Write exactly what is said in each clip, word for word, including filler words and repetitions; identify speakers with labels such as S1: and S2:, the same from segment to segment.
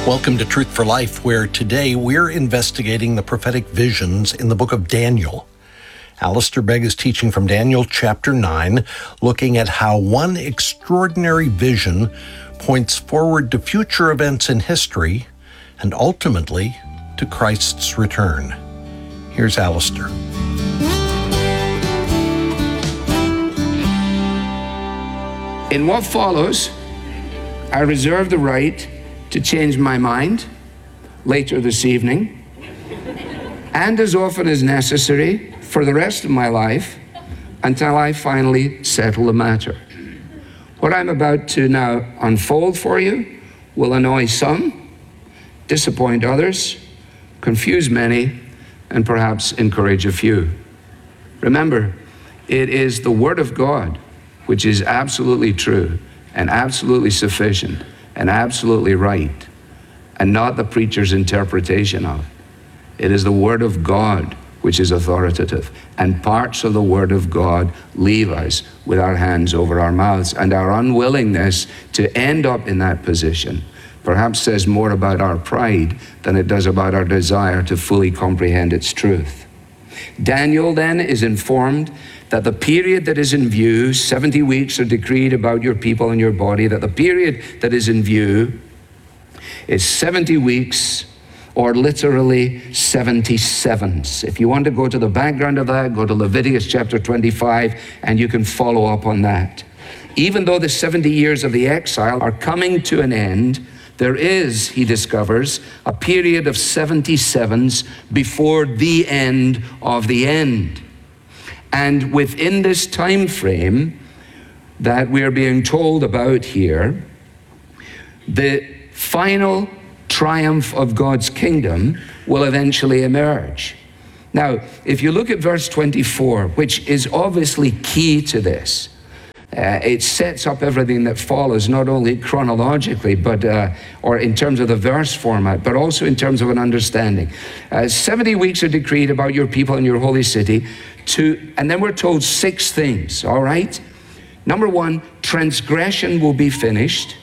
S1: Welcome to Truth for Life, where today we're investigating the prophetic visions in the book of Daniel. Alistair Begg is teaching from Daniel chapter nine, looking at how one extraordinary vision points forward to future events in history and ultimately to Christ's return. Here's Alistair.
S2: In what follows, I reserve the right to change my mind later this evening, and as often as necessary for the rest of my life until I finally settle the matter. What I'm about to now unfold for you will annoy some, disappoint others, confuse many, and perhaps encourage a few. Remember, it is the Word of God which is absolutely true and absolutely sufficient and absolutely right, and not the preacher's interpretation of it. It is the Word of God which is authoritative, and parts of the Word of God leave us with our hands over our mouths, and our unwillingness to end up in that position perhaps says more about our pride than it does about our desire to fully comprehend its truth. Daniel then is informed that the period that is in view, seventy weeks are decreed about your people and your body, that the period that is in view is seventy weeks, or literally seventy sevens. If you want to go to the background of that, go to Leviticus chapter twenty-five, and you can follow up on that. Even though the seventy years of the exile are coming to an end, there is, he discovers, a period of seventy sevens before the end of the end. And within this time frame that we're being told about here, the final triumph of God's kingdom will eventually emerge. Now, if you look at verse twenty-four, which is obviously key to this, uh, it sets up everything that follows, not only chronologically, but uh, or in terms of the verse format, but also in terms of an understanding. Uh, seventy weeks are decreed about your people and your holy city. To, and then we're told six things, all right? Number one, transgression will be finished.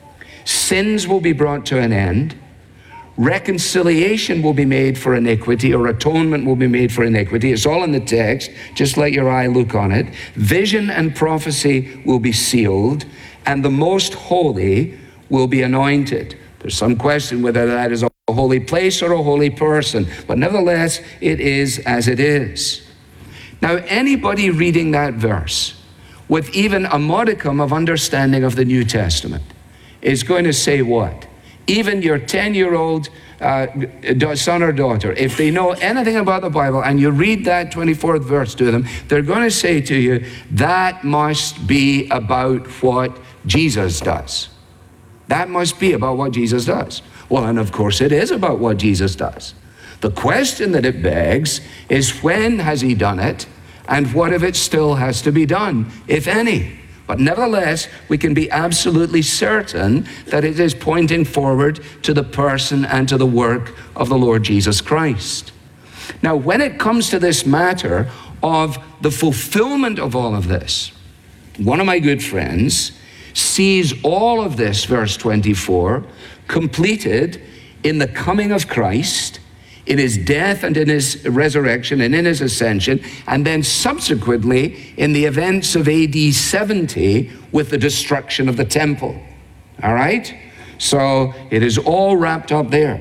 S2: Sins will be brought to an end. Reconciliation will be made for iniquity, or atonement will be made for iniquity. It's all in the text. Just let your eye look on it. Vision and prophecy will be sealed, and the most holy will be anointed. There's some question whether that is a holy place or a holy person, but nevertheless, it is as it is. Now, anybody reading that verse with even a modicum of understanding of the New Testament is going to say what? Even your ten-year-old uh, son or daughter, if they know anything about the Bible and you read that twenty-fourth verse to them, they're going to say to you, that must be about what Jesus does. That must be about what Jesus does. Well, and of course it is about what Jesus does. The question that it begs is, when has he done it, and what if it still has to be done, if any? But nevertheless, we can be absolutely certain that it is pointing forward to the person and to the work of the Lord Jesus Christ. Now, when it comes to this matter of the fulfillment of all of this, one of my good friends sees all of this, verse twenty-four, completed in the coming of Christ, in his death and in his resurrection and in his ascension, and then subsequently in the events of A D seventy with the destruction of the temple. All right? So it is all wrapped up there.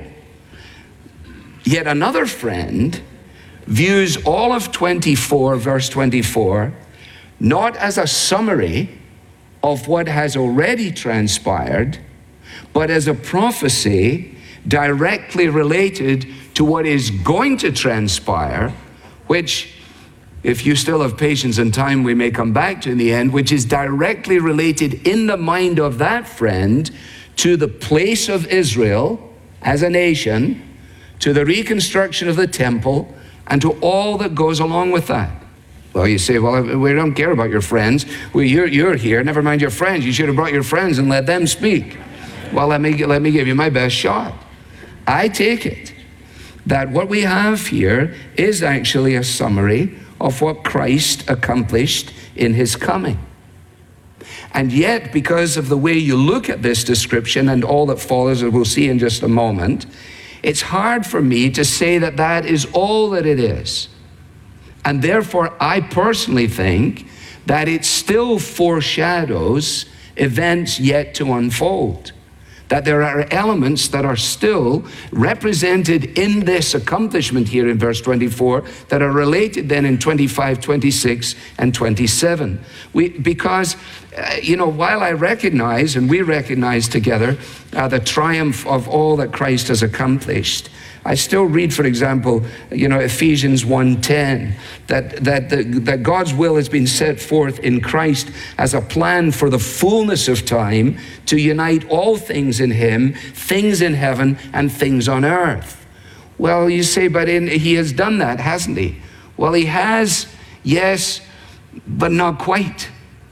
S2: Yet another friend views all of twenty-four, verse twenty-four, not as a summary of what has already transpired, but as a prophecy directly related to what is going to transpire, which, if you still have patience and time, we may come back to in the end, which is directly related in the mind of that friend to the place of Israel as a nation, to the reconstruction of the temple, and to all that goes along with that. Well, you say, well, we don't care about your friends. Well, you're, you're here, never mind your friends. You should have brought your friends and let them speak. Well, let me, let me give you my best shot. I take it that what we have here is actually a summary of what Christ accomplished in his coming. And yet, because of the way you look at this description and all that follows, as we'll see in just a moment, it's hard for me to say that that is all that it is. And therefore, I personally think that it still foreshadows events yet to unfold. That there are elements that are still represented in this accomplishment here in verse twenty-four that are related then in twenty-five, twenty-six, and twenty-seven. We, because, uh, you know, while I recognize, and we recognize together, uh, the triumph of all that Christ has accomplished, I still read, for example, you know, Ephesians one ten, that, that, the, that God's will has been set forth in Christ as a plan for the fullness of time to unite all things in him, things in heaven and things on earth. Well, you say, but in, he has done that, hasn't he? Well, he has, yes, but not quite.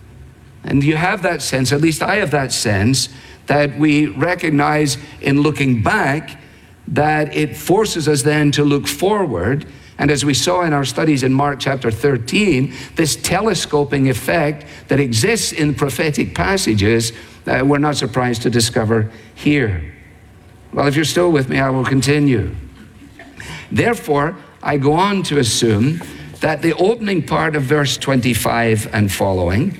S2: And you have that sense, at least I have that sense, that we recognize in looking back that it forces us then to look forward. And as we saw in our studies in Mark chapter thirteen, this telescoping effect that exists in prophetic passages, uh, we're not surprised to discover here. Well, if you're still with me, I will continue. Therefore, I go on to assume that the opening part of verse twenty-five and following,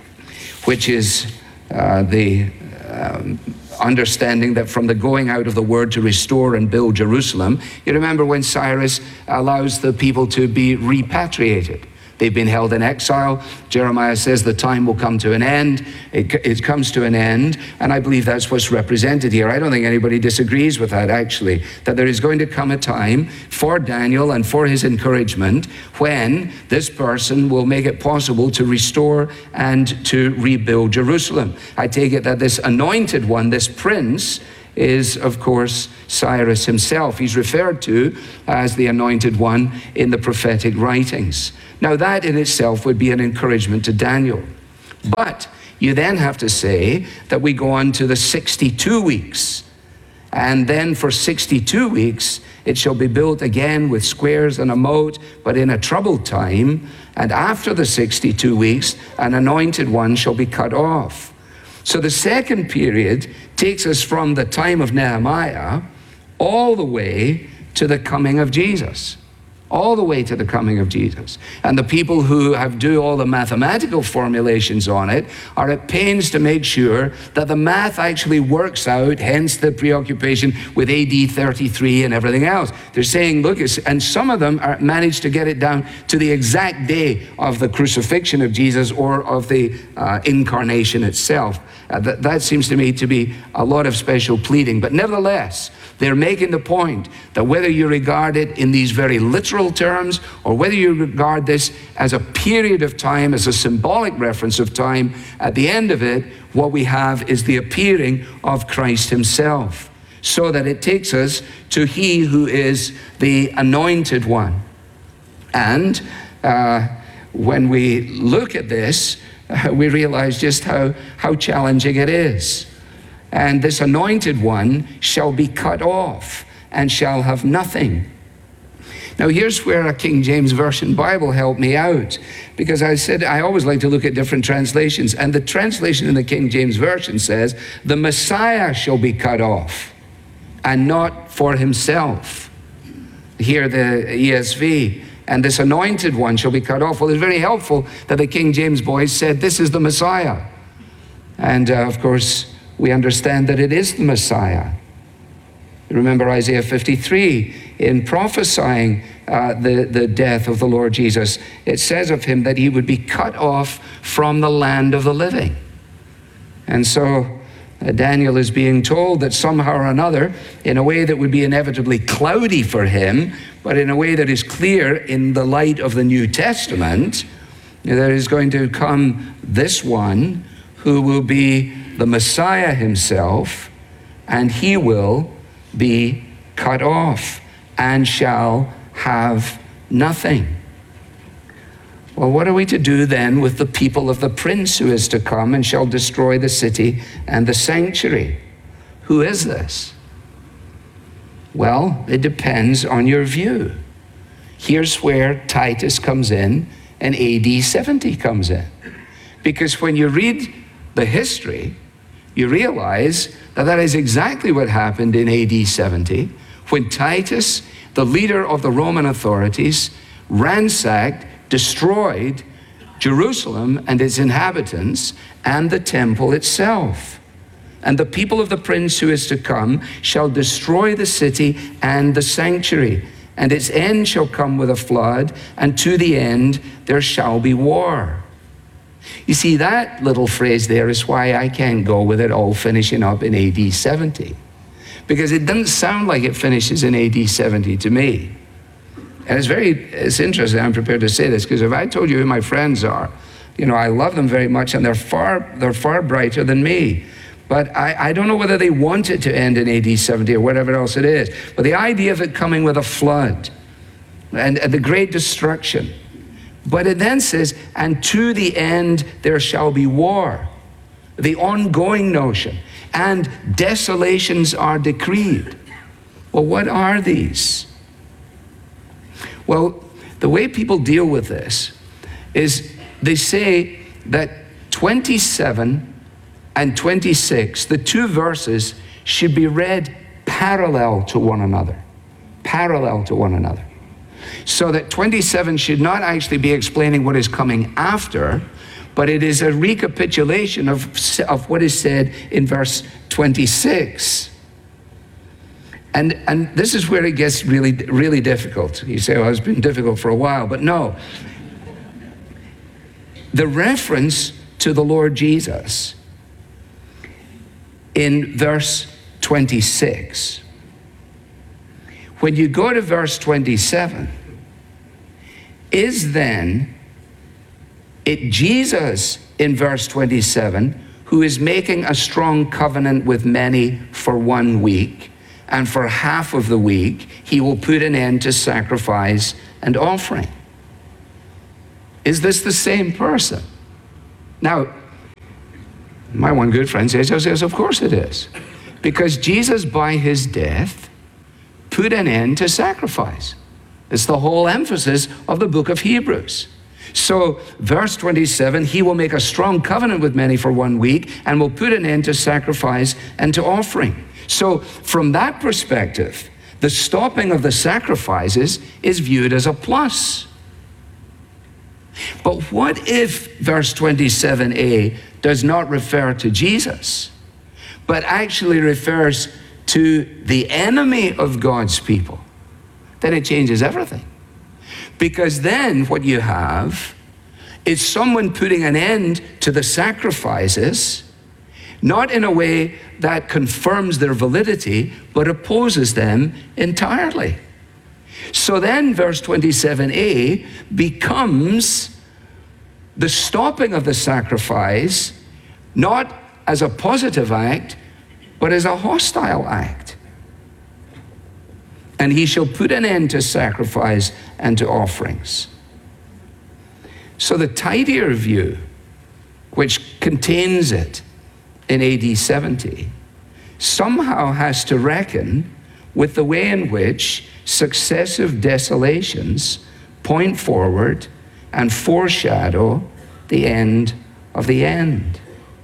S2: which is uh, the um, understanding that from the going out of the word to restore and build Jerusalem, you remember when Cyrus allows the people to be repatriated. They've been held in exile. Jeremiah says the time will come to an end. It, it comes to an end, and I believe that's what's represented here. I don't think anybody disagrees with that, actually, that there is going to come a time for Daniel and for his encouragement when this person will make it possible to restore and to rebuild Jerusalem. I take it that this anointed one, this prince, is, of course, Cyrus himself. He's referred to as the anointed one in the prophetic writings. Now, that in itself would be an encouragement to Daniel. But you then have to say that we go on to the sixty-two weeks. And then for sixty-two weeks, it shall be built again with squares and a moat, but in a troubled time. And after the sixty-two weeks, an anointed one shall be cut off. So the second period takes us from the time of Nehemiah all the way to the coming of Jesus. All the way to the coming of Jesus. And the people who have do all the mathematical formulations on it are at pains to make sure that the math actually works out, hence the preoccupation with A D thirty-three and everything else. They're saying, look, it's, and some of them are managed to get it down to the exact day of the crucifixion of Jesus or of the uh, incarnation itself. Uh, that, that seems to me to be a lot of special pleading. But nevertheless, they're making the point that whether you regard it in these very literal terms or whether you regard this as a period of time, as a symbolic reference of time, at the end of it, what we have is the appearing of Christ himself. So that it takes us to he who is the anointed one. And uh, when we look at this, uh, we realize just how, how challenging it is. And this anointed one shall be cut off and shall have nothing. Now here's where a King James Version Bible helped me out, because I said I always like to look at different translations, and the translation in the King James Version says, the Messiah shall be cut off and not for himself. Here the E S V, and this anointed one shall be cut off. Well, it's very helpful that the King James boys said this is the Messiah. And uh, of course, we understand that it is the Messiah. Remember Isaiah fifty-three, in prophesying uh, the, the death of the Lord Jesus, it says of him that he would be cut off from the land of the living. And so uh, Daniel is being told that somehow or another, in a way that would be inevitably cloudy for him, but in a way that is clear in the light of the New Testament, there is going to come this one who will be the Messiah himself, and he will be cut off and shall have nothing. Well, what are we to do then with the people of the prince who is to come and shall destroy the city and the sanctuary? Who is this? Well, it depends on your view. Here's where Titus comes in and A D seventy comes in. Because when you read the history, you realize that that is exactly what happened in A D seventy, when Titus, the leader of the Roman authorities, ransacked, destroyed Jerusalem and its inhabitants and the temple itself. And the people of the prince who is to come shall destroy the city and the sanctuary, and its end shall come with a flood, and to the end there shall be war. You see, that little phrase there is why I can't go with it all finishing up in A D seventy. Because it doesn't sound like it finishes in A D seventy to me. And it's very, it's interesting, I'm prepared to say this, because if I told you who my friends are, you know, I love them very much, and they're far, they're far brighter than me. But I, I don't know whether they want it to end in A D seventy or whatever else it is. But the idea of it coming with a flood and, and the great destruction. But it then says, and to the end there shall be war. The ongoing notion. And desolations are decreed. Well, what are these? Well, the way people deal with this is they say that twenty-seven and twenty-six, the two verses, should be read parallel to one another. Parallel to one another. So that twenty-seven should not actually be explaining what is coming after, but it is a recapitulation of, of what is said in verse twenty-six. And, and this is where it gets really, really difficult. You say, well, it's been difficult for a while, but no. The reference to the Lord Jesus in verse twenty-six, when you go to verse twenty-seven, is then it Jesus in verse twenty-seven who is making a strong covenant with many for one week, and for half of the week he will put an end to sacrifice and offering? Is this the same person? Now, my one good friend says, says, of course it is. Because Jesus, by his death, put an end to sacrifice. It's the whole emphasis of the book of Hebrews. So, verse twenty-seven, he will make a strong covenant with many for one week and will put an end to sacrifice and to offering. So, from that perspective, the stopping of the sacrifices is viewed as a plus. But what if verse twenty-seven a does not refer to Jesus, but actually refers to the enemy of God's people? Then it changes everything. Because then what you have is someone putting an end to the sacrifices, not in a way that confirms their validity, but opposes them entirely. So then verse twenty-seven a becomes the stopping of the sacrifice, not as a positive act, but as a hostile act. And he shall put an end to sacrifice and to offerings. So the tidier view, which contains it in A D seventy, somehow has to reckon with the way in which successive desolations point forward and foreshadow the end of the end.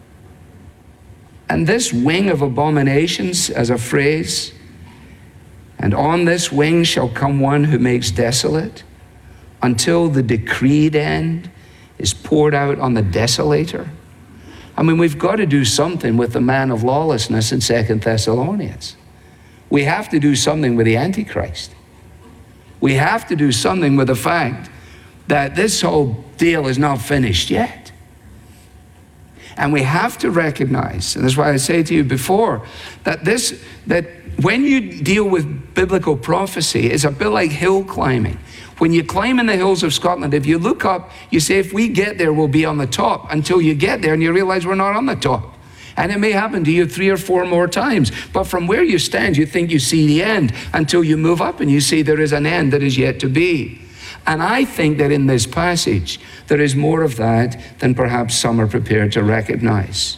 S2: And this wing of abominations, as a phrase, and on this wing shall come one who makes desolate, until the decreed end is poured out on the desolator. I mean, we've got to do something with the man of lawlessness in Second Thessalonians. We have to do something with the Antichrist. We have to do something with the fact that this whole deal is not finished yet. And we have to recognize, and that's why I say to you before, that this, that when you deal with biblical prophecy, it's a bit like hill climbing. When you climb in the hills of Scotland, if you look up, you say, if we get there, we'll be on the top, until you get there and you realize we're not on the top. And it may happen to you three or four more times. But from where you stand, you think you see the end, until you move up and you see there is an end that is yet to be. And I think that in this passage, there is more of that than perhaps some are prepared to recognize.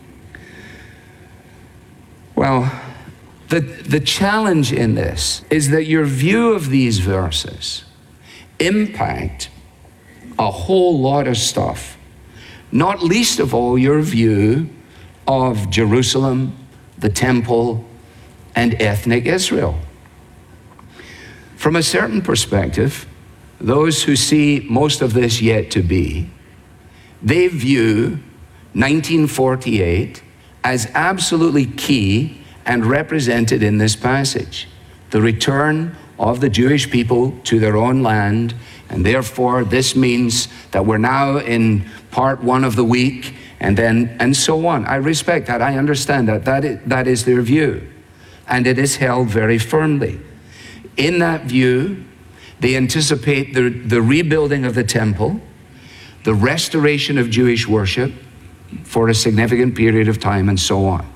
S2: Well, the, the challenge in this is that your view of these verses impact a whole lot of stuff, not least of all your view of Jerusalem, the temple, and ethnic Israel. From a certain perspective, those who see most of this yet to be, they view nineteen forty-eight as absolutely key and represented in this passage. The return of the Jewish people to their own land, and therefore this means that we're now in part one of the week, and then, and so on. I respect that, I understand that, that is, that is their view, and it is held very firmly. In that view, they anticipate the, the rebuilding of the temple, the restoration of Jewish worship for a significant period of time, and so on.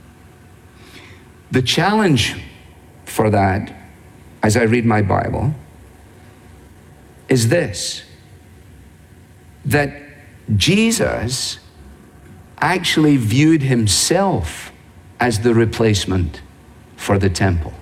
S2: The challenge for that, as I read my Bible, is this, that Jesus actually viewed himself as the replacement for the temple.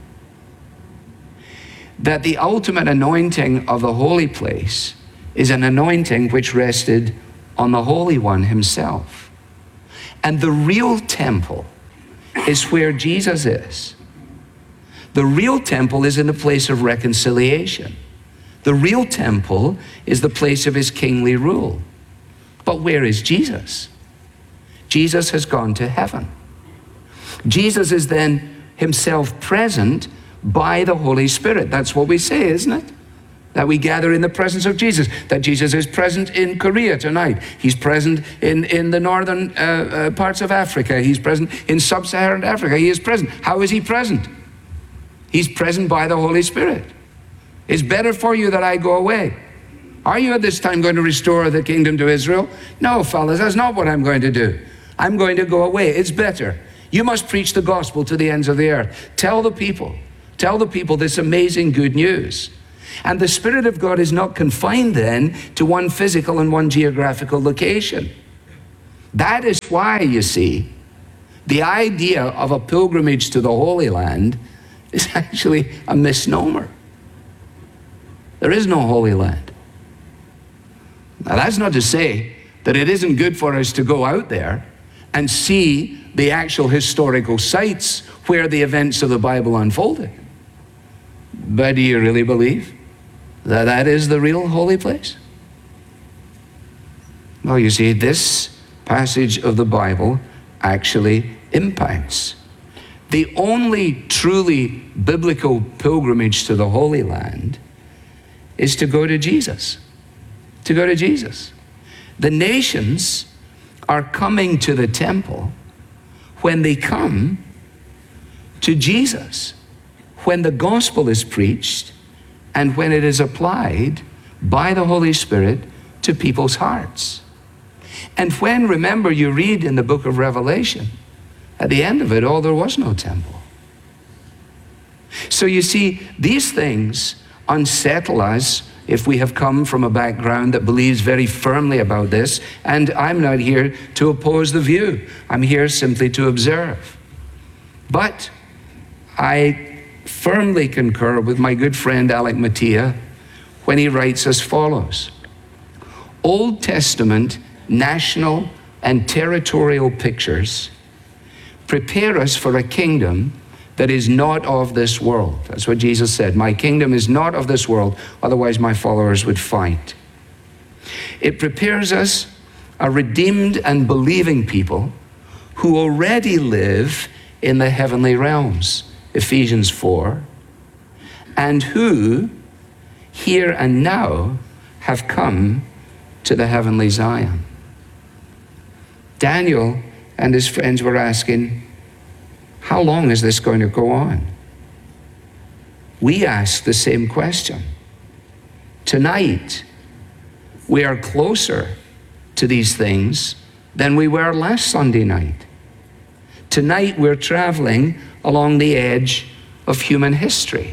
S2: That the ultimate anointing of the holy place is an anointing which rested on the Holy One himself. And the real temple is where Jesus is. The real temple is in the place of reconciliation. The real temple is the place of his kingly rule. But where is Jesus? Jesus has gone to heaven. Jesus is then himself present by the Holy Spirit. That's what we say, isn't it? That we gather in the presence of Jesus. That Jesus is present in Korea tonight. He's present in, in the northern uh, uh, parts of Africa. He's present in sub-Saharan Africa. He is present. How is he present? He's present by the Holy Spirit. It's better for you that I go away. Are you at this time going to restore the kingdom to Israel? No, fellas, that's not what I'm going to do. I'm going to go away. It's better. You must preach the gospel to the ends of the earth. Tell the people, tell the people this amazing good news. And the Spirit of God is not confined then to one physical and one geographical location. That is why, you see, the idea of a pilgrimage to the Holy Land is actually a misnomer. There is no Holy Land. Now, that's not to say that it isn't good for us to go out there and see the actual historical sites where the events of the Bible unfolded. But do you really believe that that is the real holy place? Well, you see, this passage of the Bible actually impacts. The only truly biblical pilgrimage to the Holy Land is to go to Jesus. To go to Jesus. The nations are coming to the temple when they come to Jesus, when the gospel is preached and when it is applied by the Holy Spirit to people's hearts. And when, remember, you read in the book of Revelation, at the end of it all, there was no temple. So you see, these things unsettle us if we have come from a background that believes very firmly about this, and I'm not here to oppose the view. I'm here simply to observe. But I firmly concur with my good friend Alec Mattia when he writes as follows: Old Testament national and territorial pictures prepare us for a kingdom that is not of this world. That's what Jesus said. My kingdom is not of this world, otherwise my followers would fight. It prepares us a redeemed and believing people who already live in the heavenly realms, Ephesians four, and who here and now have come to the heavenly Zion. Daniel and his friends were asking, how long is this going to go on? We ask the same question. Tonight, we are closer to these things than we were last Sunday night. Tonight, we're traveling along the edge of human history.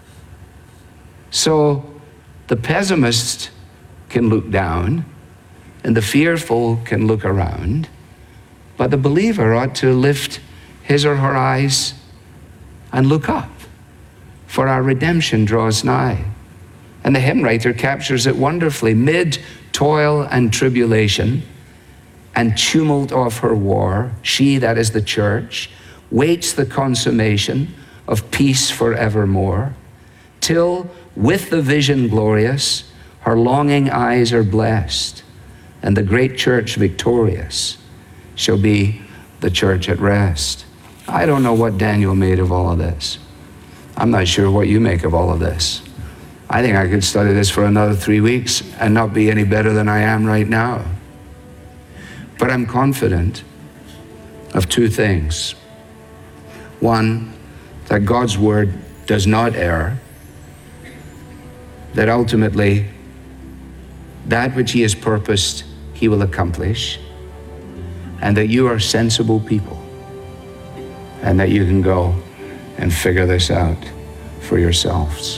S2: So the pessimist can look down and the fearful can look around, but the believer ought to lift his or her eyes and look up, for our redemption draws nigh. And the hymn writer captures it wonderfully. Mid toil and tribulation, and tumult of her war, she, that is the church, waits the consummation of peace forevermore, till with the vision glorious, her longing eyes are blessed, and the great church victorious shall be the church at rest. I don't know what Daniel made of all of this. I'm not sure what you make of all of this. I think I could study this for another three weeks and not be any better than I am right now. But I'm confident of two things. One, that God's word does not err, that ultimately that which he has purposed, he will accomplish, and that you are sensible people, and that you can go and figure this out for yourselves.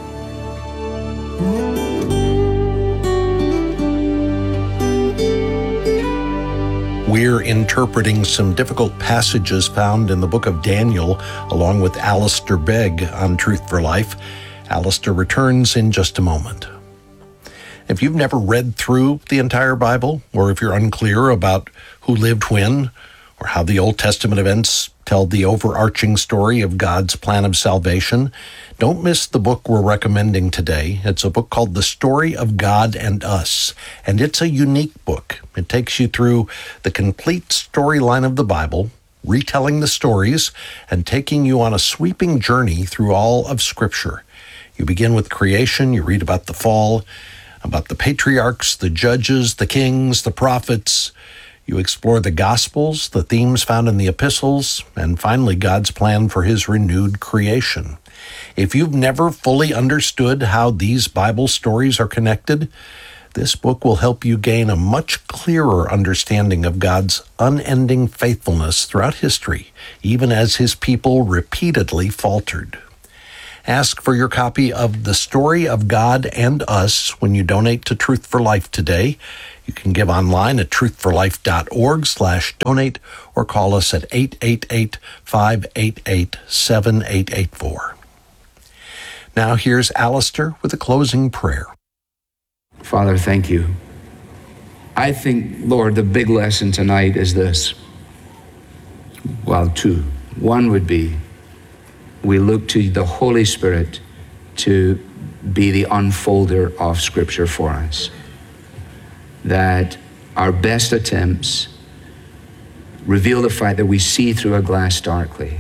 S1: We're interpreting some difficult passages found in the book of Daniel, along with Alistair Begg on Truth for Life. Alistair returns in just a moment. If you've never read through the entire Bible, or if you're unclear about who lived when, or how the Old Testament events tell the overarching story of God's plan of salvation, don't miss the book we're recommending today. It's a book called The Story of God and Us, and it's a unique book. It takes you through the complete storyline of the Bible, retelling the stories, and taking you on a sweeping journey through all of Scripture. You begin with creation, you read about the fall, about the patriarchs, the judges, the kings, the prophets. You explore the Gospels, the themes found in the epistles, and finally God's plan for his renewed creation. If you've never fully understood how these Bible stories are connected, this book will help you gain a much clearer understanding of God's unending faithfulness throughout history, even as his people repeatedly faltered. Ask for your copy of The Story of God and Us when you donate to Truth for Life today. You can give online at truthforlife.org slash donate or call us at eight eight eight, five eight eight, seven eight eight four. Now here's Alistair with a closing prayer.
S2: Father, thank you. I think, Lord, the big lesson tonight is this. Well, two. One would be, we look to the Holy Spirit to be the unfolder of Scripture for us. That our best attempts reveal the fact that we see through a glass darkly.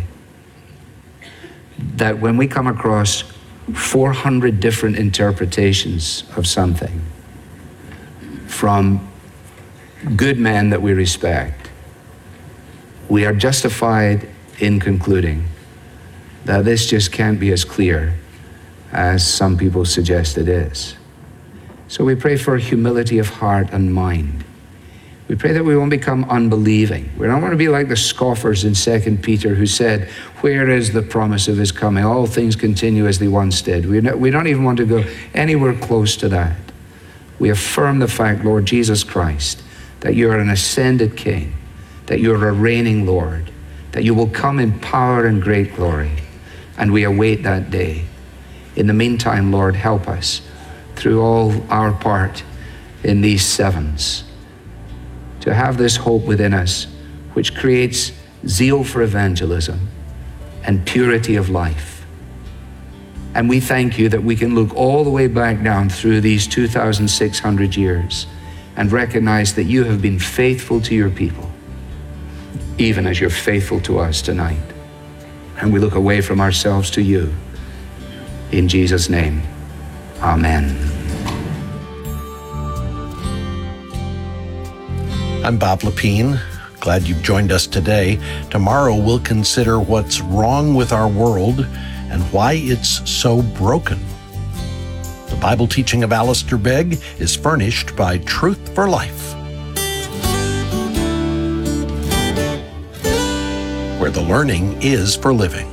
S2: That when we come across four hundred different interpretations of something from good men that we respect, we are justified in concluding that this just can't be as clear as some people suggest it is. So we pray for humility of heart and mind. We pray that we won't become unbelieving. We don't want to be like the scoffers in Second Peter who said, where is the promise of his coming? All things continue as they once did. We don't, we don't even want to go anywhere close to that. We affirm the fact, Lord Jesus Christ, that you are an ascended King, that you are a reigning Lord, that you will come in power and great glory. And we await that day. In the meantime, Lord, help us through all our part in these sevens to have this hope within us which creates zeal for evangelism and purity of life. And we thank you that we can look all the way back down through these two thousand six hundred years and recognize that you have been faithful to your people, even as you're faithful to us tonight. And we look away from ourselves to you. In Jesus' name, amen.
S1: I'm Bob Lepine. Glad you've joined us today. Tomorrow we'll consider what's wrong with our world and why it's so broken. The Bible teaching of Alistair Begg is furnished by Truth for Life, where the learning is for living.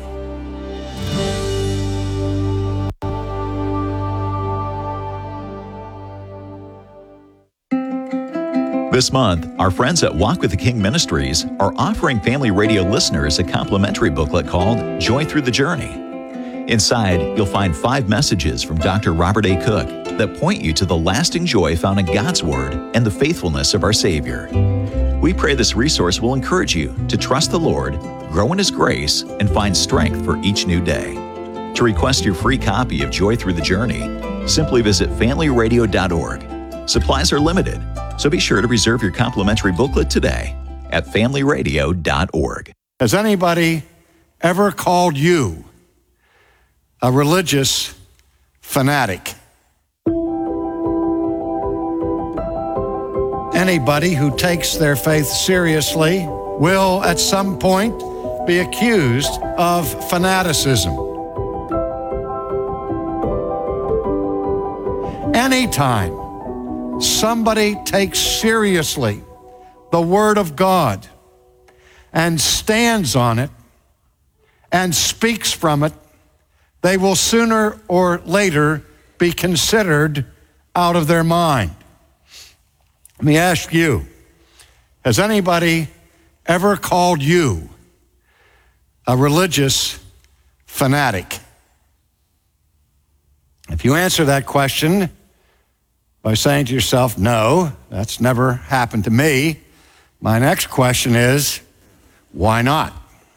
S3: This month, our friends at Walk with the King Ministries are offering Family Radio listeners a complimentary booklet called Joy Through the Journey. Inside, you'll find five messages from Doctor Robert A. Cook that point you to the lasting joy found in God's Word and the faithfulness of our Savior. We pray this resource will encourage you to trust the Lord, grow in His grace, and find strength for each new day. To request your free copy of Joy Through the Journey, simply visit family radio dot org. Supplies are limited, so be sure to reserve your complimentary booklet today at family radio dot org.
S4: Has anybody ever called you a religious fanatic? Anybody who takes their faith seriously will at some point be accused of fanaticism. Anytime somebody takes seriously the Word of God and stands on it and speaks from it, they will sooner or later be considered out of their mind. Let me ask you, has anybody ever called you a religious fanatic? If you answer that question by saying to yourself, no, that's never happened to me, my next question is, why not?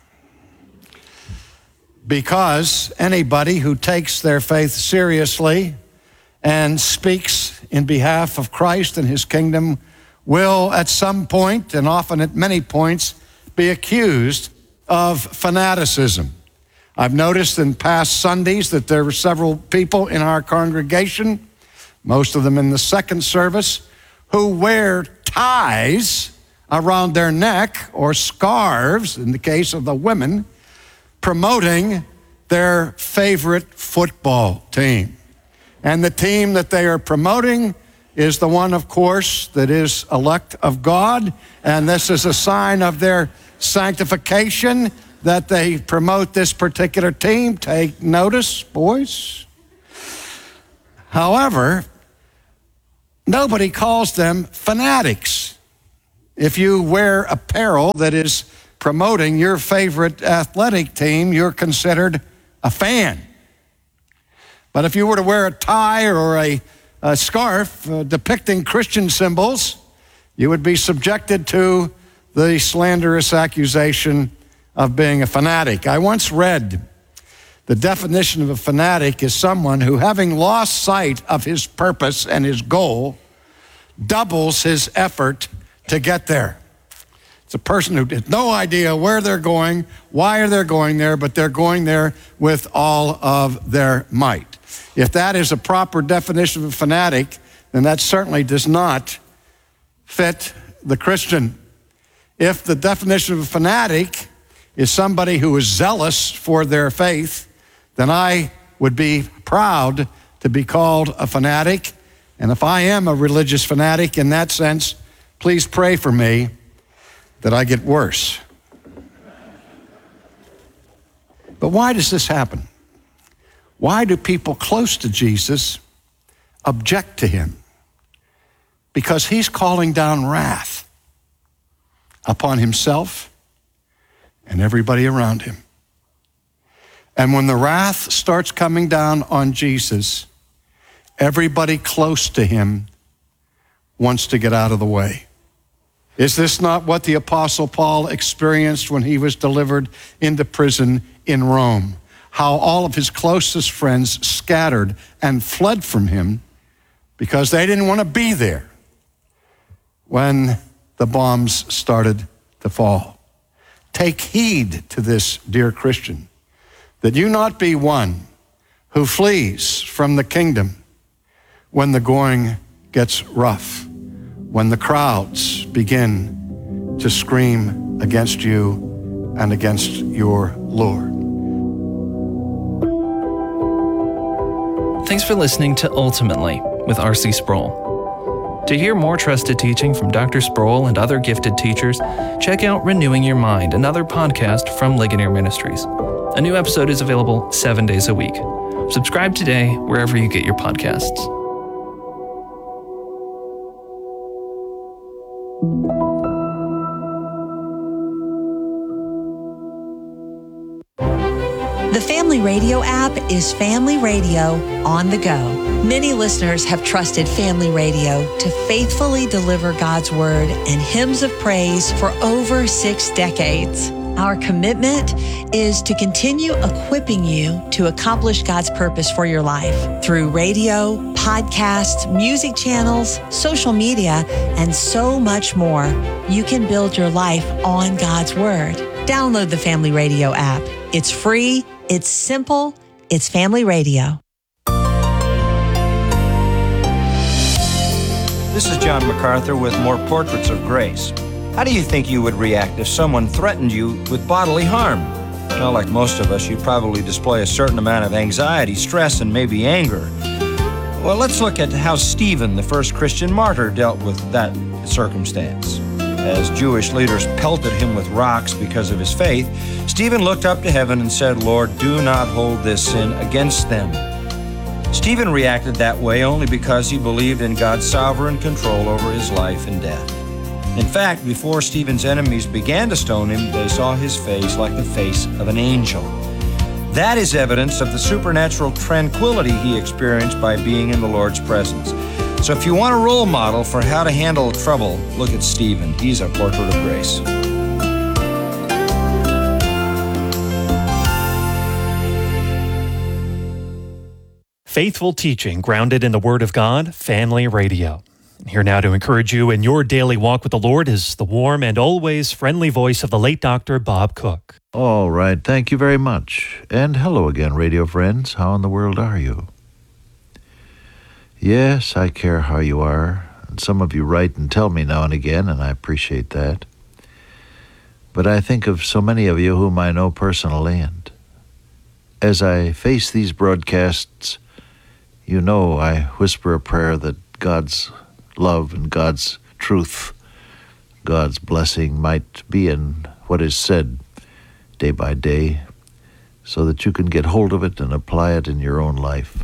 S4: Because anybody who takes their faith seriously and speaks in behalf of Christ and His kingdom will at some point, and often at many points, be accused of fanaticism. I've noticed in past Sundays that there were several people in our congregation, most of them in the second service, who wear ties around their neck or scarves, in the case of the women, promoting their favorite football team. And the team that they are promoting is the one, of course, that is elect of God. And this is a sign of their sanctification that they promote this particular team. Take notice, boys. However, nobody calls them fanatics. If you wear apparel that is promoting your favorite athletic team, you're considered a fan. But if you were to wear a tie or a, a scarf uh, depicting Christian symbols, you would be subjected to the slanderous accusation of being a fanatic. I once read the definition of a fanatic is someone who, having lost sight of his purpose and his goal, doubles his effort to get there. It's a person who has no idea where they're going, why are they going there, but they're going there with all of their might. If that is a proper definition of a fanatic, then that certainly does not fit the Christian. If the definition of a fanatic is somebody who is zealous for their faith, then I would be proud to be called a fanatic. And if I am a religious fanatic in that sense, please pray for me that I get worse. But why does this happen? Why do people close to Jesus object to Him? Because He's calling down wrath upon Himself and everybody around Him. And when the wrath starts coming down on Jesus, everybody close to Him wants to get out of the way. Is this not what the Apostle Paul experienced when he was delivered into prison in Rome? How all of his closest friends scattered and fled from him because they didn't want to be there when the bombs started to fall. Take heed to this, dear Christian, that you not be one who flees from the kingdom when the going gets rough, when the crowds begin to scream against you and against your Lord.
S5: Thanks for listening to Ultimately with R C Sproul. To hear more trusted teaching from Doctor Sproul and other gifted teachers, check out Renewing Your Mind, another podcast from Ligonier Ministries. A new episode is available seven days a week. Subscribe today wherever you get your podcasts.
S6: The Family Radio app is Family Radio on the go. Many listeners have trusted Family Radio to faithfully deliver God's Word and hymns of praise for over six decades. Our commitment is to continue equipping you to accomplish God's purpose for your life through radio, podcasts, music channels, social media, and so much more. You can build your life on God's Word. Download the Family Radio app. It's free, it's simple, it's Family Radio.
S7: This is John MacArthur with more Portraits of Grace. How do you think you would react if someone threatened you with bodily harm? Well, like most of us, you'd probably display a certain amount of anxiety, stress, and maybe anger. Well, let's look at how Stephen, the first Christian martyr, dealt with that circumstance. As Jewish leaders pelted him with rocks because of his faith, Stephen looked up to heaven and said, "Lord, do not hold this sin against them." Stephen reacted that way only because he believed in God's sovereign control over his life and death. In fact, before Stephen's enemies began to stone him, they saw his face like the face of an angel. That is evidence of the supernatural tranquility he experienced by being in the Lord's presence. So if you want a role model for how to handle trouble, look at Stephen. He's a portrait of grace.
S8: Faithful teaching grounded in the Word of God, Family Radio. Here now to encourage you in your daily walk with the Lord is the warm and always friendly voice of the late Doctor Bob Cook.
S9: All right, thank you very much. And hello again, radio friends. How in the world are you? Yes, I care how you are. And some of you write and tell me now and again, and I appreciate that. But I think of so many of you whom I know personally, and as I face these broadcasts, you know I whisper a prayer that God's love and God's truth, God's blessing might be in what is said day by day, so that you can get hold of it and apply it in your own life.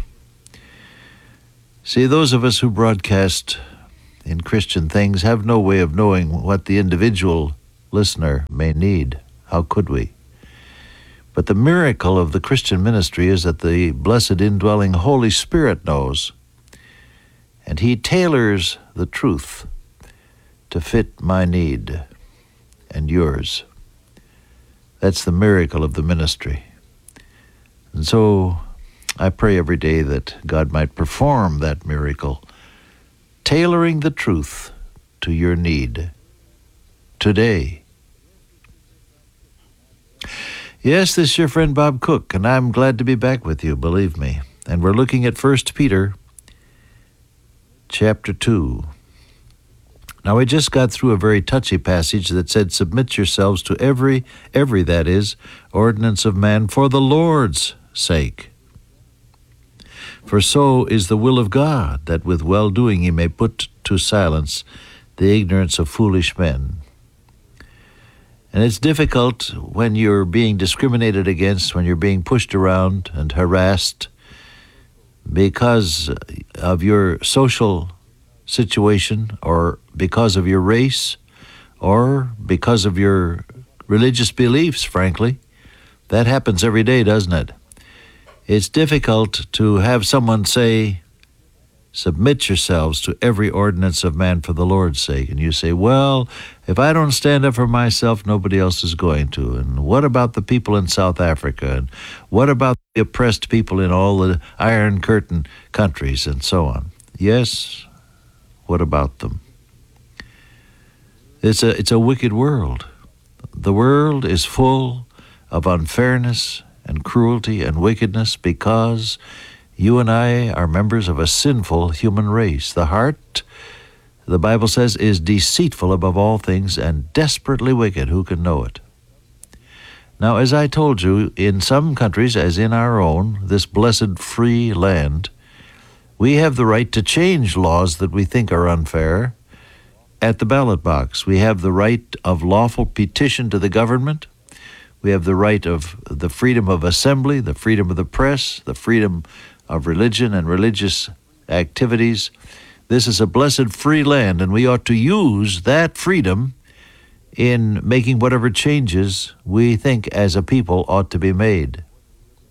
S9: See, those of us who broadcast in Christian things have no way of knowing what the individual listener may need. How could we? But the miracle of the Christian ministry is that the blessed indwelling Holy Spirit knows, and He tailors the truth to fit my need and yours. That's the miracle of the ministry. And so I pray every day that God might perform that miracle, tailoring the truth to your need today. Yes, this is your friend Bob Cook, and I'm glad to be back with you, believe me. And we're looking at First Peter chapter two. Now, we just got through a very touchy passage that said, "Submit yourselves to every, every, that is, ordinance of man for the Lord's sake. For so is the will of God, that with well-doing He may put to silence the ignorance of foolish men." And it's difficult when you're being discriminated against, when you're being pushed around and harassed because of your social situation, or because of your race, or because of your religious beliefs, frankly. That happens every day, doesn't it? It's difficult to have someone say, "Submit yourselves to every ordinance of man for the Lord's sake." And you say, "Well, if I don't stand up for myself, nobody else is going to. And what about the people in South Africa? And what about the oppressed people in all the Iron Curtain countries?" and so on. Yes, what about them? It's a, it's a wicked world. The world is full of unfairness and cruelty and wickedness because you and I are members of a sinful human race. The heart, the Bible says, is deceitful above all things and desperately wicked. Who can know it? Now, as I told you, in some countries, as in our own, this blessed free land, we have the right to change laws that we think are unfair at the ballot box. We have the right of lawful petition to the government. We have the right of the freedom of assembly, the freedom of the press, the freedom of religion and religious activities. This is a blessed free land, and we ought to use that freedom in making whatever changes we think as a people ought to be made.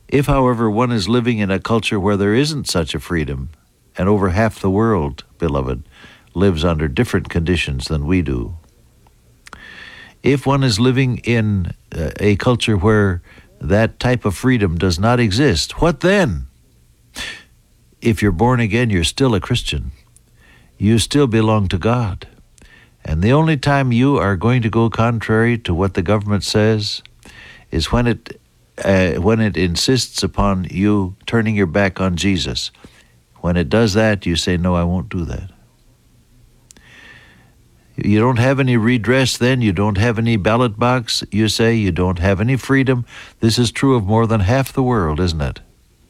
S9: If, however, one is living in a culture where there isn't such a freedom, and over half the world, beloved, lives under different conditions than we do, if one is living in uh, a culture where that type of freedom does not exist, what then? If you're born again, you're still a Christian. You still belong to God. And the only time you are going to go contrary to what the government says is when it uh, when it insists upon you turning your back on Jesus. When it does that, you say, no, I won't do that. You don't have any redress then. You don't have any ballot box. You say you don't have any freedom. This is true of more than half the world, isn't it?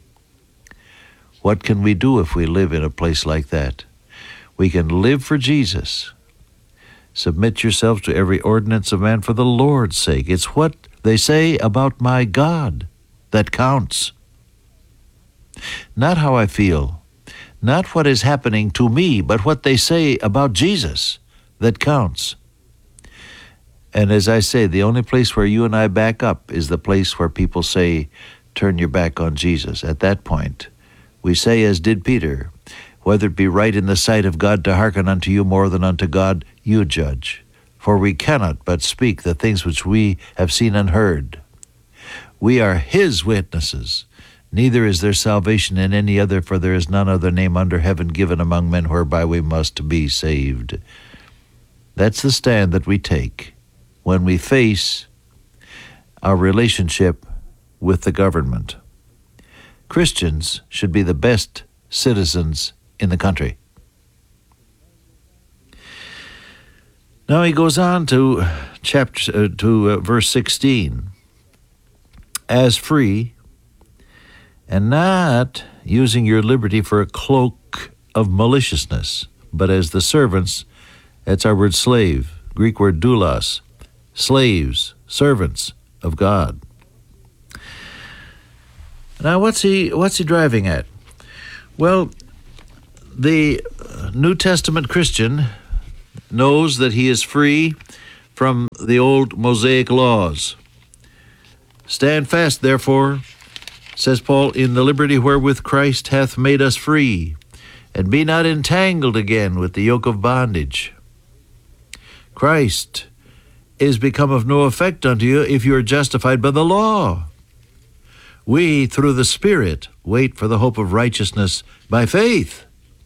S9: What can we do if we live in a place like that? We can live for Jesus. Submit yourselves to every ordinance of man for the Lord's sake. It's what they say about my God that counts. Not how I feel, not what is happening to me, but what they say about Jesus that counts. And as I say, the only place where you and I back up is the place where people say, turn your back on Jesus. At that point, we say, as did Peter, whether it be right in the sight of God to hearken unto you more than unto God, you judge. For we cannot but speak the things which we have seen and heard. We are his witnesses. Neither is there salvation in any other, for there is none other name under heaven given among men whereby we must be saved. That's the stand that we take when we face our relationship with the government. Christians should be the best citizens in the country. Now he goes on to chapter uh, to uh, verse sixteen. As free, and not using your liberty for a cloak of maliciousness, but as the servants, that's our word slave, Greek word doulos, slaves, servants of God. Now what's he what's he driving at? Well, the New Testament Christian knows that he is free from the old Mosaic laws. Stand fast, therefore, says Paul, in the liberty wherewith Christ hath made us free, and be not entangled again with the yoke of bondage. Christ is become of no effect unto you if you are justified by the law. We, through the Spirit, wait for the hope of righteousness by faith.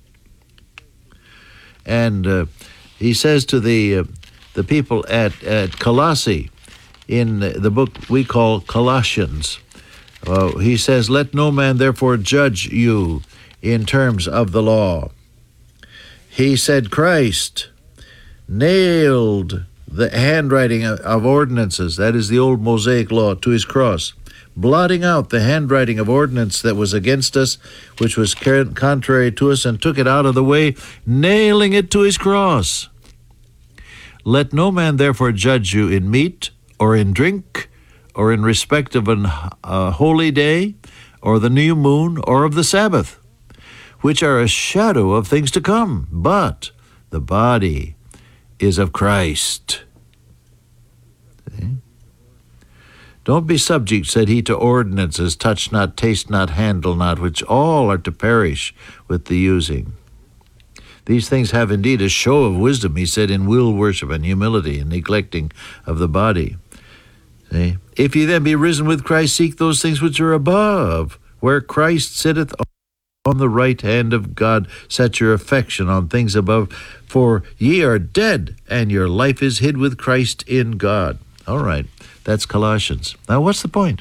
S9: And uh, he says to the uh, the people at, at Colossae, in the book we call Colossians, uh, he says, let no man therefore judge you in terms of the law. He said Christ nailed the handwriting of, of ordinances, that is the old Mosaic law, to his cross, blotting out the handwriting of ordinance that was against us, which was contrary to us, and took it out of the way, nailing it to his cross. Let no man therefore judge you in meat, or in drink, or in respect of an uh, holy day, or the new moon, or of the Sabbath, which are a shadow of things to come, but the body is of Christ. See? Don't be subject, said he, to ordinances, touch not, taste not, handle not, which all are to perish with the using. These things have indeed a show of wisdom, he said, in will worship and humility and neglecting of the body. See? If ye then be risen with Christ, seek those things which are above, where Christ sitteth on the right hand of God. Set your affection on things above, for ye are dead, and your life is hid with Christ in God. All right. That's Colossians. Now, what's the point?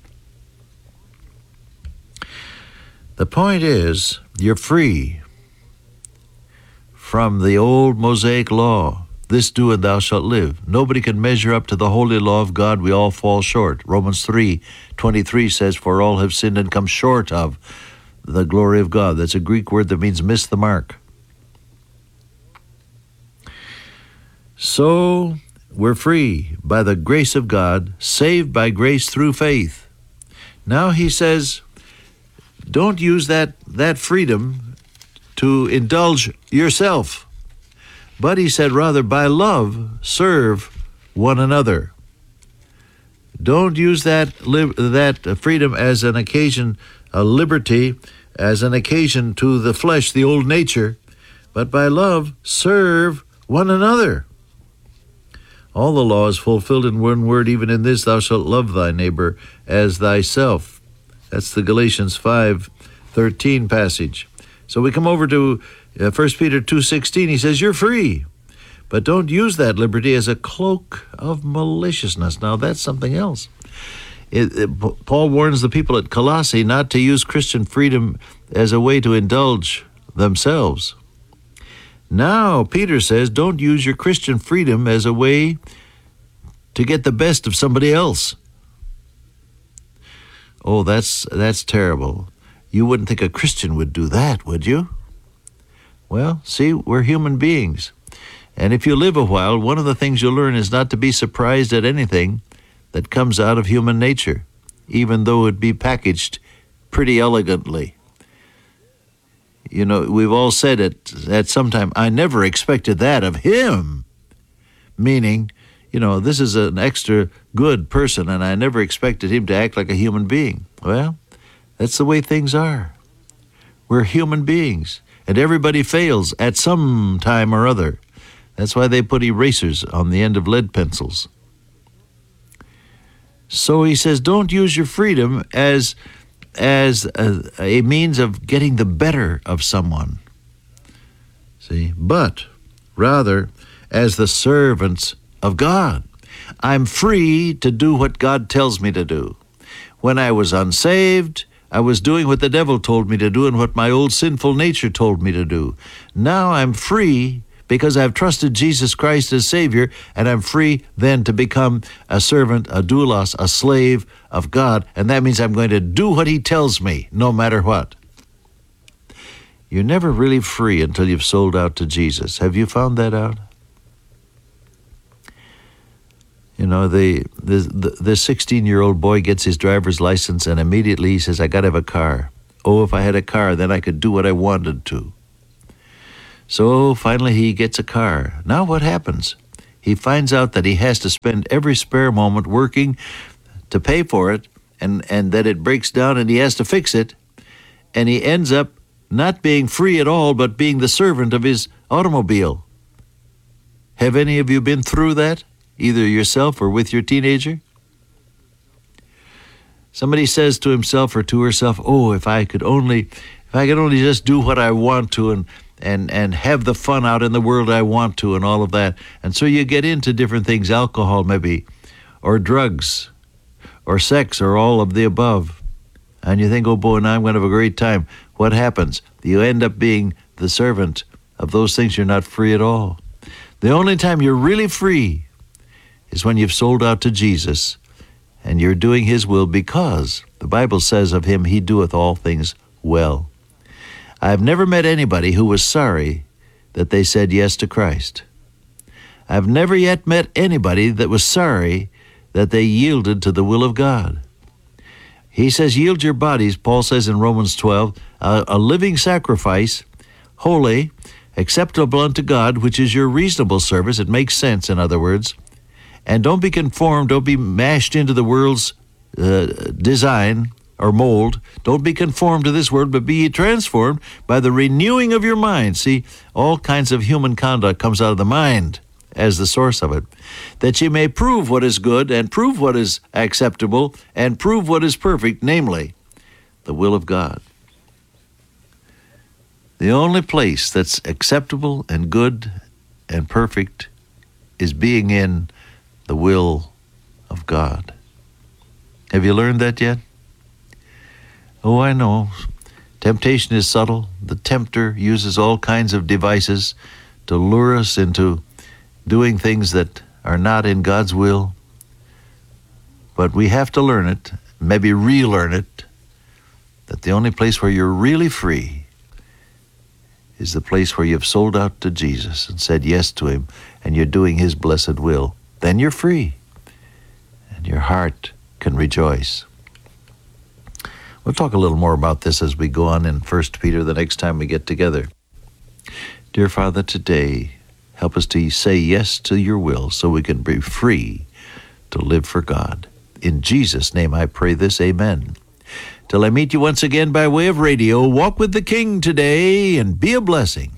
S9: The point is, you're free from the old Mosaic law. This do and thou shalt live. Nobody can measure up to the holy law of God. We all fall short. Romans three twenty-three says, for all have sinned and come short of the glory of God. That's a Greek word that means miss the mark. So, we're free by the grace of God, saved by grace through faith. Now he says, don't use that, that freedom to indulge yourself. But he said, rather, by love, serve one another. Don't use that li- that freedom as an occasion, a liberty, as an occasion to the flesh, the old nature, but by love serve one another. All the law is fulfilled in one word, even in this, thou shalt love thy neighbor as thyself. That's the Galatians five thirteen passage. So we come over to uh, First Peter two sixteen. He says, you're free, but don't use that liberty as a cloak of maliciousness. Now, that's something else. It, it, Paul warns the people at Colossae not to use Christian freedom as a way to indulge themselves. Now, Peter says, don't use your Christian freedom as a way to get the best of somebody else. Oh, that's that's terrible. You wouldn't think a Christian would do that, would you? Well, see, we're human beings. And if you live a while, one of the things you'll learn is not to be surprised at anything that comes out of human nature, even though it be packaged pretty elegantly. You know, we've all said it at some time, I never expected that of him. Meaning, you know, this is an extra good person, and I never expected him to act like a human being. Well, that's the way things are. We're human beings, and everybody fails at some time or other. That's why they put erasers on the end of lead pencils. So he says, don't use your freedom as as a, a means of getting the better of someone. See, but rather as the servants of God. I'm free to do what God tells me to do. When I was unsaved, I was doing what the devil told me to do and what my old sinful nature told me to do. Now I'm free because I've trusted Jesus Christ as Savior, and I'm free then to become a servant, a doulos, a slave of God, and that means I'm going to do what He tells me, no matter what. You're never really free until you've sold out to Jesus. Have you found that out? You know, the the the sixteen-year-old boy gets his driver's license, and immediately he says, I got to have a car. Oh, if I had a car, then I could do what I wanted to. So finally he gets a car. Now what happens? He finds out that he has to spend every spare moment working to pay for it, and, and that it breaks down and he has to fix it, and he ends up not being free at all, but being the servant of his automobile. Have any of you been through that, either yourself or with your teenager? Somebody says to himself or to herself, oh, if I could only, if I could only just do what I want to and and and have the fun out in the world I want to and all of that. And so you get into different things, alcohol maybe, or drugs, or sex, or all of the above. And you think, oh boy, now I'm going to have a great time. What happens? You end up being the servant of those things. You're not free at all. The only time you're really free is when you've sold out to Jesus and you're doing His will, because the Bible says of Him, He doeth all things well. I've never met anybody who was sorry that they said yes to Christ. I've never yet met anybody that was sorry that they yielded to the will of God. He says, yield your bodies, Paul says in Romans twelve, a, a living sacrifice, holy, acceptable unto God, which is your reasonable service. It makes sense, in other words. And don't be conformed, don't be mashed into the world's uh, design or mold. Don't be conformed to this world, but be ye transformed by the renewing of your mind. See, all kinds of human conduct comes out of the mind as the source of it. That ye may prove what is good, and prove what is acceptable, and prove what is perfect, namely, the will of God. The only place that's acceptable and good and perfect is being in the will of God. Have you learned that yet? Oh, I know. Temptation is subtle. The tempter uses all kinds of devices to lure us into doing things that are not in God's will. But we have to learn it, maybe relearn it, that the only place where you're really free is the place where you've sold out to Jesus and said yes to Him, and you're doing His blessed will. Then you're free, and your heart can rejoice. We'll talk a little more about this as we go on in First Peter the next time we get together. Dear Father, today, help us to say yes to your will so we can be free to live for God. In Jesus' name I pray this, amen. Till I meet you once again by way of radio, walk with the King today and be a blessing.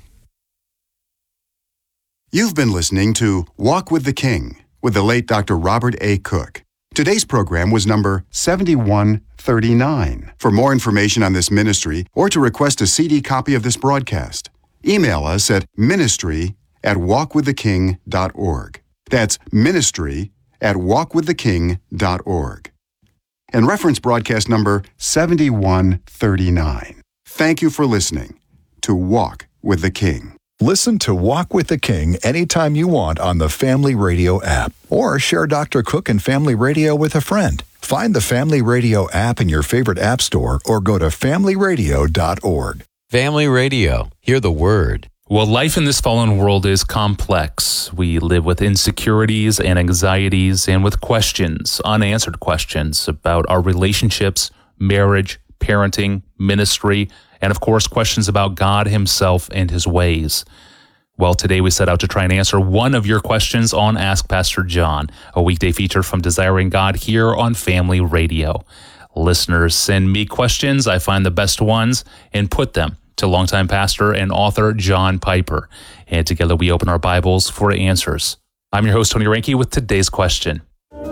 S10: You've been listening to Walk with the King with the late Doctor Robert A. Cook. Today's program was number seventy-one thirty-nine. For more information on this ministry or to request a C D copy of this broadcast, email us at ministry at walk with the king dot org. That's ministry at walk with the king dot org. And reference broadcast number seventy-one thirty-nine. Thank you for listening to Walk with the King.
S11: Listen to Walk with the King anytime you want on the Family Radio app, or share Doctor Cook and Family Radio with a friend. Find the Family Radio app in your favorite app store or go to family radio dot org.
S12: Family Radio. Hear the word.
S13: Well, life in this fallen world is complex. We live with insecurities and anxieties and with questions, unanswered questions about our relationships, marriage, parenting, ministry, and of course, questions about God himself and his ways. Well, today we set out to try and answer one of your questions on Ask Pastor John, a weekday feature from Desiring God here on Family Radio. Listeners send me questions, I find the best ones, and put them to longtime pastor and author John Piper. And together we open our Bibles for answers. I'm your host, Tony Reinke, with today's question.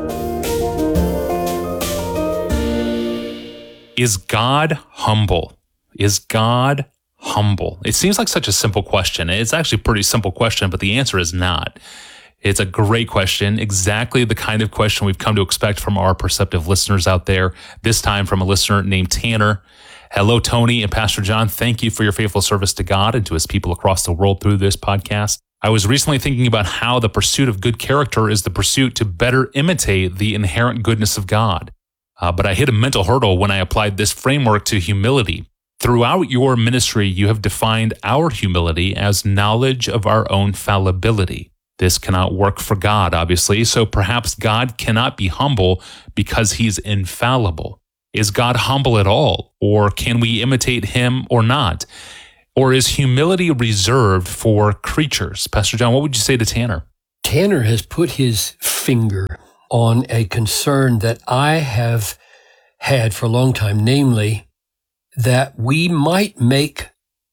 S13: Is God humble? Is God humble? It seems like such a simple question. It's actually a pretty simple question, but the answer is not. It's a great question, exactly the kind of question we've come to expect from our perceptive listeners out there, this time from a listener named Tanner. Hello, Tony and Pastor John. Thank you for your faithful service to God and to his people across the world through this podcast. I was recently thinking about how the pursuit of good character is the pursuit to better imitate the inherent goodness of God. Uh, but I hit a mental hurdle when I applied this framework to humility. Throughout your ministry, you have defined our humility as knowledge of our own fallibility. This cannot work for God, obviously, so perhaps God cannot be humble because he's infallible. Is God humble at all, or can we imitate him or not? Or is humility reserved for creatures? Pastor John, what would you say to Tanner?
S14: Tanner has put his finger on a concern that I have had for a long time, namely that we might make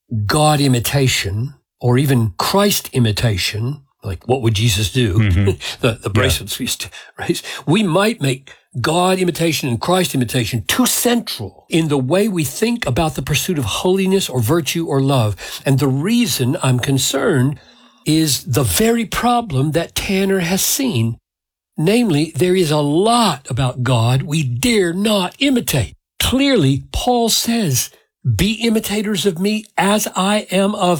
S14: God imitation or even Christ imitation, like what would Jesus do? Mm-hmm. the, the bracelets yeah. we used to raise. We might make God imitation and Christ imitation too central in the way we think about the pursuit of holiness or virtue or love. And the reason I'm concerned is the very problem that Tanner has seen. Namely, there is a lot about God we dare not imitate. Clearly, Paul says, be imitators of me as I am of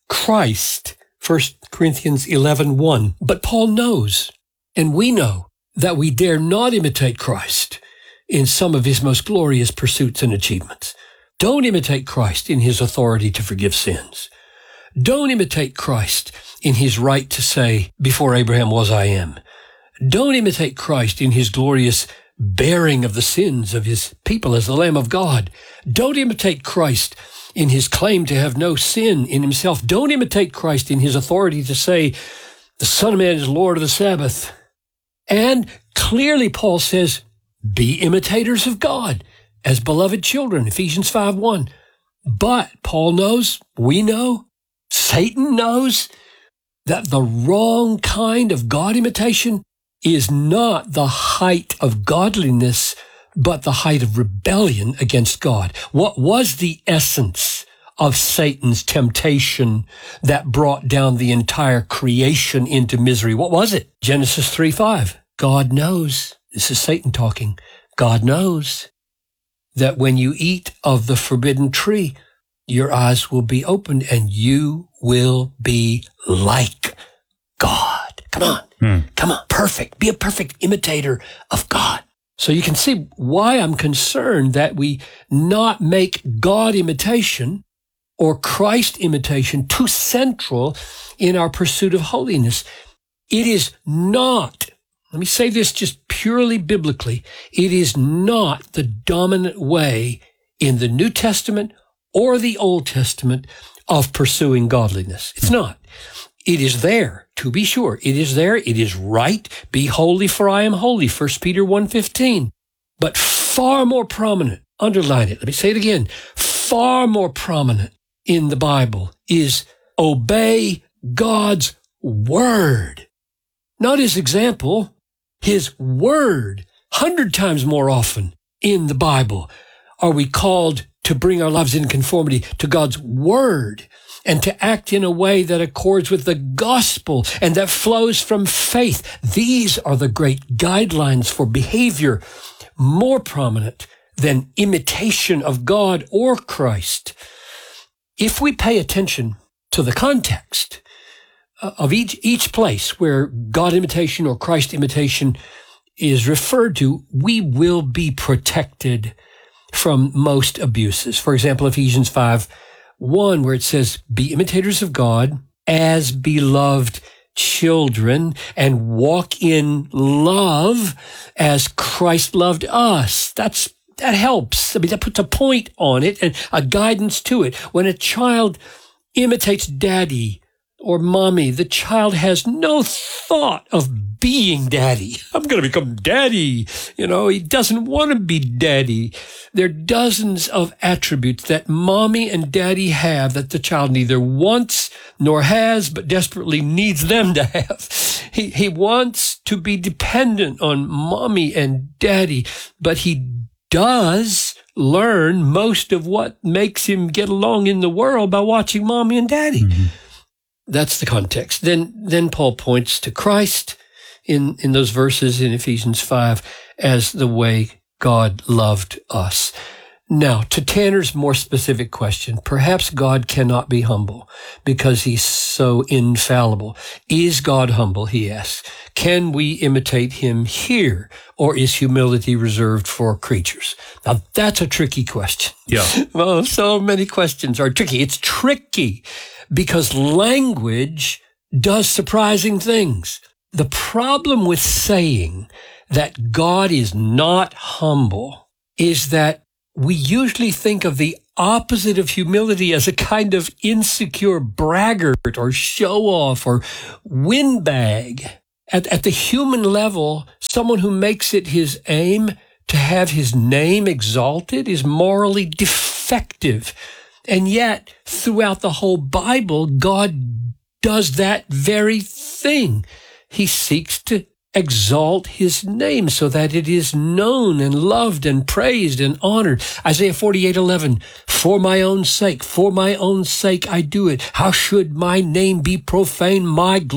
S14: Christ. First Corinthians eleven one. But Paul knows, and we know, that we dare not imitate Christ in some of his most glorious pursuits and achievements. Don't imitate Christ in his authority to forgive sins. Don't imitate Christ in his right to say, before Abraham was, I am. Don't imitate Christ in his glorious bearing of the sins of his people as the Lamb of God. Don't imitate Christ in his claim to have no sin in himself. Don't imitate Christ in his authority to say, the Son of Man is Lord of the Sabbath. And clearly Paul says, be imitators of God as beloved children, Ephesians five one. But Paul knows, we know, Satan knows that the wrong kind of God imitation is not the height of godliness, but the height of rebellion against God. What was the essence of Satan's temptation that brought down the entire creation into misery? What was it? Genesis three five. God knows, this is Satan talking, God knows that when you eat of the forbidden tree, your eyes will be opened and you will be like God. Come on. Hmm. Come on. Perfect. Be a perfect imitator of God. So you can see why I'm concerned that we not make God imitation or Christ imitation too central in our pursuit of holiness. It is not, let me say this just purely biblically, it is not the dominant way in the New Testament or the Old Testament of pursuing godliness. It's not. It is there To be sure, it is there. It is right. Be holy, for I am holy. First Peter one fifteen. But far more prominent, underline it. Let me say it again. Far more prominent in the Bible is obey God's word. Not his example, his word. Hundred times more often in the Bible are we called to bring our lives in conformity to God's word and to act in a way that accords with the gospel and that flows from faith. These are the great guidelines for behavior, more prominent than imitation of God or Christ. If we pay attention to the context of each, each place where God imitation or Christ imitation is referred to, we will be protected from most abuses. For example, Ephesians five one, where it says, be imitators of God as beloved children and walk in love as Christ loved us. That's, that helps. I mean, that puts a point on it and a guidance to it. When a child imitates daddy or mommy, the child has no thought of being daddy. I'm going to become daddy. You know, he doesn't want to be daddy. There are dozens of attributes that mommy and daddy have that the child neither wants nor has, but desperately needs them to have. He, he wants to be dependent on mommy and daddy, but he does learn most of what makes him get along in the world by watching mommy and daddy. Mm-hmm. That's the context. Then, then Paul points to Christ in, in those verses in Ephesians five as the way God loved us. Now, to Tanner's more specific question, perhaps God cannot be humble because he's so infallible. Is God humble? He asks. Can we imitate him here, or is humility reserved for creatures? Now, that's a tricky question.
S13: Yeah.
S14: Well, so many questions are tricky. It's tricky because language does surprising things. The problem with saying that God is not humble is that we usually think of the opposite of humility as a kind of insecure braggart or show-off or windbag. At, at the human level, someone who makes it his aim to have his name exalted is morally defective. And yet, throughout the whole Bible, God does that very thing. He seeks to exalt his name so that it is known and loved and praised and honored. Isaiah forty-eight eleven, for my own sake, for my own sake I do it. How should my name be profaned? My